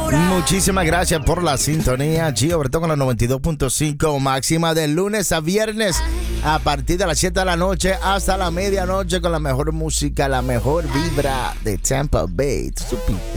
Muchísimas gracias por la sintonía. Gio Bertón con la 92.5 máxima de lunes a viernes a partir de las 7 de la noche hasta la medianoche con la mejor música, la mejor vibra de Tampa Bay. ¿Tú supiste?